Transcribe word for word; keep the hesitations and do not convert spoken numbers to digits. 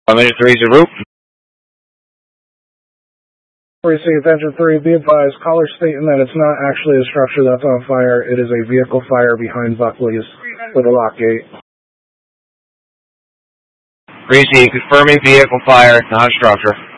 One minute three zero. Received, Engine three, be advised, caller stating that it's not actually a structure that's on fire. It is a vehicle fire behind Buckley's with a lock gate. Received, confirming vehicle fire, not a structure.